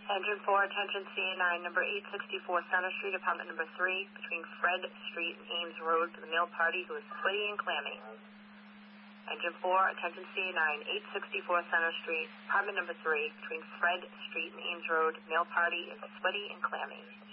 Engine 4, attention CA9, number 864 Center Street, apartment number 3, between Fred Street and Ames Road, for the male party who is sweaty and clammy. Engine 4, attention CA9, 864 Center Street, apartment number 3, between Fred Street and Ames Road, male party is sweaty and clammy.